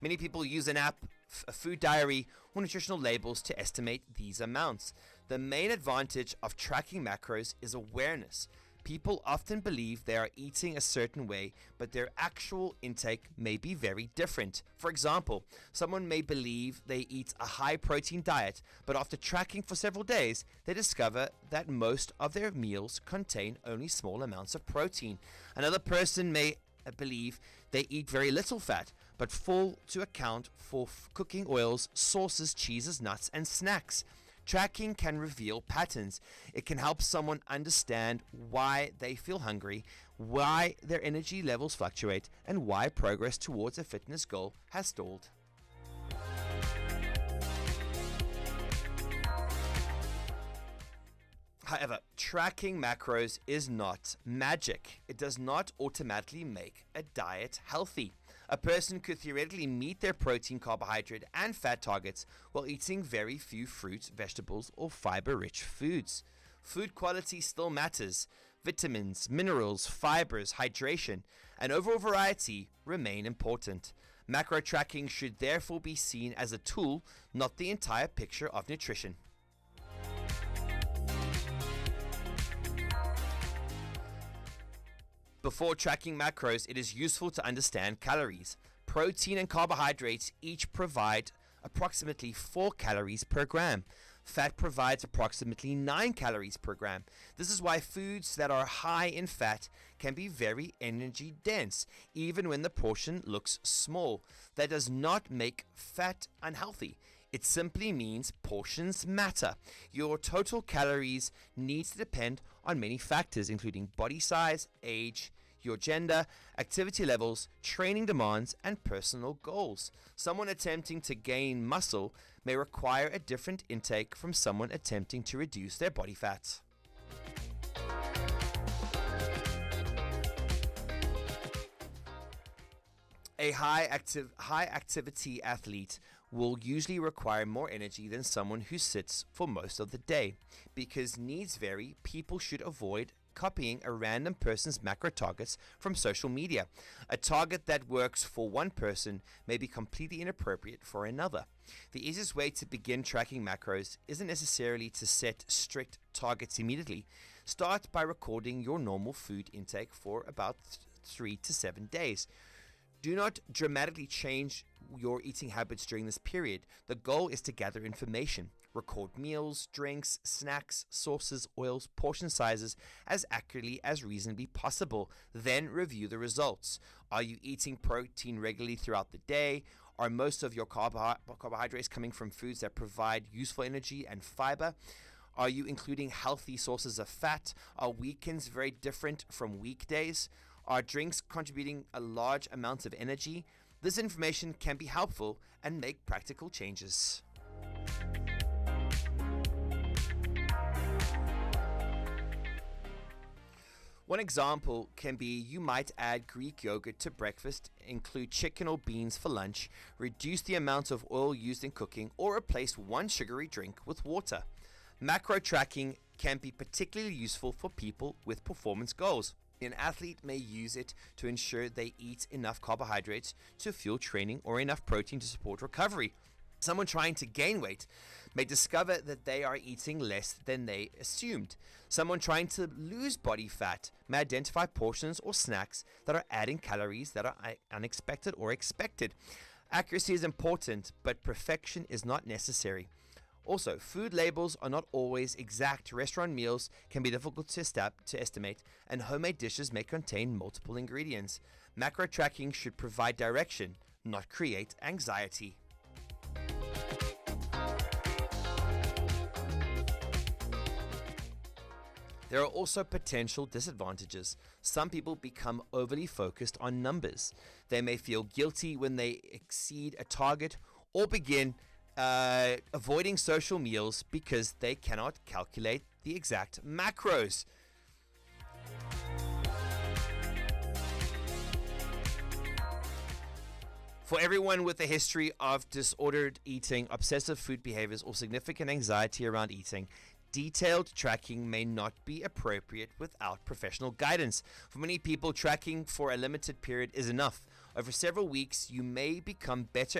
Many people use an app, a food diary, or nutritional labels to estimate these amounts. The main advantage of tracking macros is awareness. People often believe they are eating a certain way, but their actual intake may be very different. For example, someone may believe they eat a high protein diet, but after tracking for several days, they discover that most of their meals contain only small amounts of protein. Another person may believe they eat very little fat, but fail to account for cooking oils, sauces, cheeses, nuts, and snacks. Tracking can reveal patterns. It can help someone understand why they feel hungry, why their energy levels fluctuate, and why progress towards a fitness goal has stalled. However, tracking macros is not magic. It does not automatically make a diet healthy. A person could theoretically meet their protein, carbohydrate, and fat targets while eating very few fruits, vegetables, or fiber-rich foods. Food quality still matters. Vitamins, minerals, fibers, hydration, and overall variety remain important. Macro tracking should therefore be seen as a tool, not the entire picture of nutrition. Before tracking macros, it is useful to understand calories. Protein and carbohydrates each provide approximately 4 calories per gram. Fat provides approximately 9 calories per gram. This is why foods that are high in fat can be very energy dense, even when the portion looks small. That does not make fat unhealthy. It simply means portions matter. Your total calories needs to depend on many factors, including body size, age, your gender, activity levels, training demands, and personal goals. Someone attempting to gain muscle may require a different intake from someone attempting to reduce their body fat. A high activity athlete will usually require more energy than someone who sits for most of the day. Because needs vary, people should avoid copying a random person's macro targets from social media. A target that works for one person may be completely inappropriate for another. The easiest way to begin tracking macros isn't necessarily to set strict targets immediately. Start by recording your normal food intake for about 3 to 7 days. Do not dramatically change your eating habits during this period. The goal is to gather information. Record meals, drinks, snacks, sauces, oils, portion sizes as accurately as reasonably possible. Then review the results. Are you eating protein regularly throughout the day? Are most of your carbohydrates coming from foods that provide useful energy and fiber? Are you including healthy sources of fat? Are weekends very different from weekdays? Are drinks contributing a large amount of energy? This information can be helpful and make practical changes. One example can be you might add Greek yogurt to breakfast, include chicken or beans for lunch, reduce the amount of oil used in cooking, or replace one sugary drink with water. Macro tracking can be particularly useful for people with performance goals. An athlete may use it to ensure they eat enough carbohydrates to fuel training or enough protein to support recovery. Someone trying to gain weight may discover that they are eating less than they assumed. Someone trying to lose body fat may identify portions or snacks that are adding calories that are unexpected or expected. Accuracy is important, but perfection is not necessary. Also, food labels are not always exact. Restaurant meals can be difficult to estimate, and homemade dishes may contain multiple ingredients. Macro tracking should provide direction, not create anxiety. There are also potential disadvantages. Some people become overly focused on numbers. They may feel guilty when they exceed a target or begin avoiding social meals because they cannot calculate the exact macros. For everyone with a history of disordered eating, obsessive food behaviors, or significant anxiety around eating, detailed tracking may not be appropriate without professional guidance. For many people, tracking for a limited period is enough. Over several weeks, you may become better